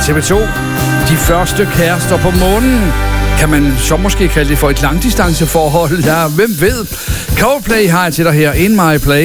TV2. De første kærester på månen. Kan man så måske kalde det for et langdistanceforhold? Ja, hvem ved? Coldplay har jeg til dig her. In My Place.